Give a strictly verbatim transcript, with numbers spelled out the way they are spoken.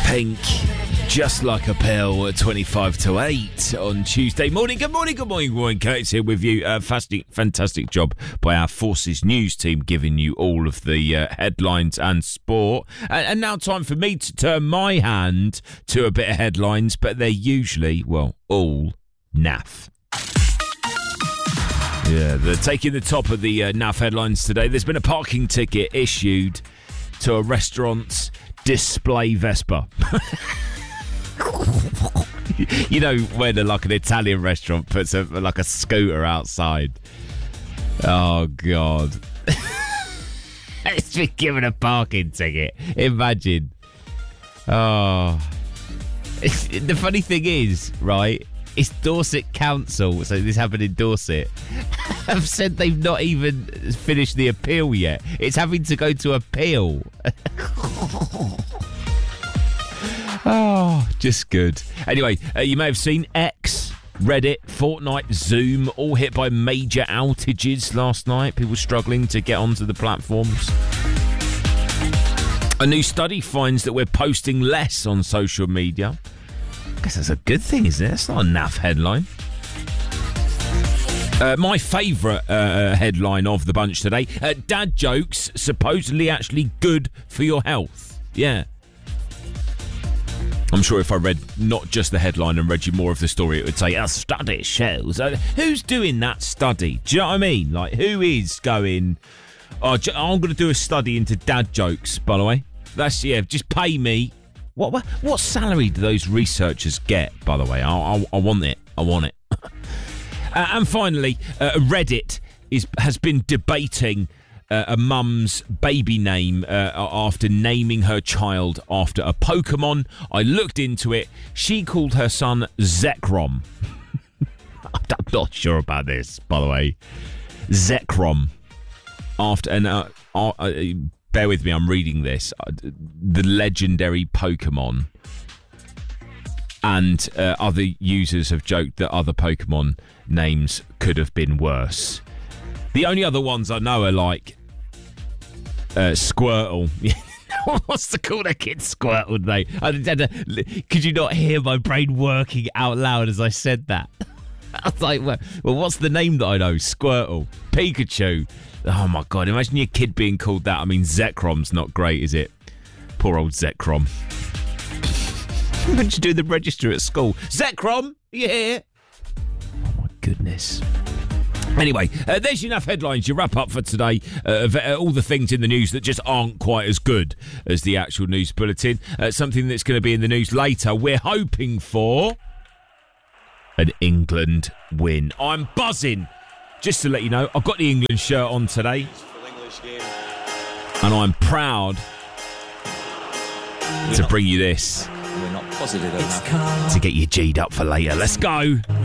Pink, Just Like a Pill, at twenty-five to eight on Tuesday morning. Good morning, good morning, good morning. Curtis here with you. Uh, fantastic, fantastic job by our Forces News team giving you all of the uh, headlines and sport. And, and now time for me to turn my hand to a bit of headlines, but they're usually, well, all naff. Yeah, they're taking the top of the uh, naff headlines today. There's been a parking ticket issued to a restaurant's display Vespa. You know when a, like an Italian restaurant puts a, like a scooter outside. Oh God. It's been given a parking ticket. Imagine. Oh. It's, the funny thing is, right, it's Dorset Council, so this happened in Dorset, have said they've not even finished the appeal yet. It's having to go to appeal. Oh, just good. Anyway, uh, you may have seen X, Reddit, Fortnite, Zoom, all hit by major outages last night. People struggling to get onto the platforms. A new study finds that we're posting less on social media. I guess that's a good thing, isn't it? That's not a naff headline. Uh, my favourite uh, headline of the bunch today. Uh, dad jokes supposedly actually good for your health. Yeah. I'm sure if I read not just the headline and read you more of the story, it would say, a study shows. Uh, who's doing that study? Do you know what I mean? Like, who is going, oh, I'm going to do a study into dad jokes, by the way. That's, yeah, just pay me. What what, what salary do those researchers get, by the way? I, I, I want it. I want it. uh, and finally, uh, Reddit is has been debating Uh, a mum's baby name uh, after naming her child after a Pokemon. I looked into it. She called her son Zekrom. I'm not sure about this, by the way. Zekrom. After, and uh, uh, uh, bear with me, I'm reading this. Uh, the legendary Pokemon. And uh, other users have joked that other Pokemon names could have been worse. The only other ones I know are like Uh, Squirtle. What's to call a kid Squirtle, mate? I, I, could you not hear my brain working out loud as I said that? I was like, well, well, what's the name that I know? Squirtle. Pikachu. Oh, my God. Imagine your kid being called that. I mean, Zekrom's not great, is it? Poor old Zekrom. What did you do the register at school? Zekrom, yeah. Oh, my goodness. Anyway, uh, there's enough headlines. You wrap up for today. Uh, of, uh, all the things in the news that just aren't quite as good as the actual news bulletin. Uh, something that's going to be in the news later. We're hoping for an England win. I'm buzzing. Just to let you know, I've got the England shirt on today. And I'm proud to bring you this. We're not positive enough to get you G'd up for later. Let's go.